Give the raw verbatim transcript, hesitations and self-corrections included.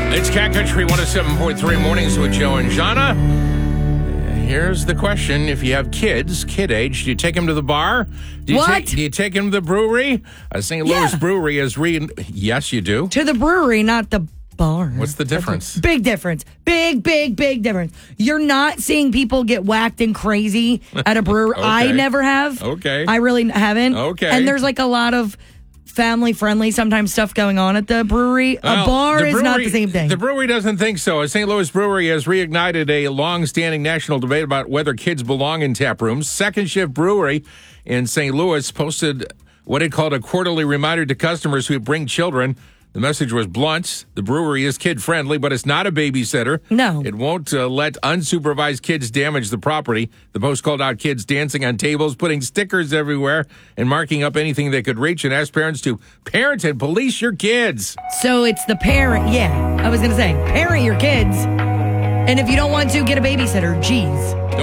It's Cat Country one oh seven point three Mornings with Joe and Jana. Here's the question. If you have kids, kid age, do you take them to the bar? Do you What? Take, do you take them to the brewery? Uh, Saint Louis Yeah. Brewery is re... Yes, you do. To the brewery, not the bar. What's the difference? Big difference. Big, big, big difference. You're not seeing people get whacked and crazy at a brewery. Okay. I never have. Okay. I really haven't. Okay. And there's like a lot of family-friendly sometimes stuff going on at the brewery. Well, a bar the is not brewery- the same thing. The brewery doesn't think so. A Saint Louis brewery has reignited a long-standing national debate about whether kids belong in tap rooms. Second Shift Brewery in Saint Louis posted what it called a quarterly reminder to customers who bring children. The message was blunt. The brewery is kid-friendly, but it's not a babysitter. No. It won't uh, let unsupervised kids damage the property. The post called out kids dancing on tables, putting stickers everywhere, and marking up anything they could reach, and asked parents to parent and police your kids. So it's the parent. Yeah, I was going to say, parent your kids. And if you don't want to, get a babysitter. Jeez.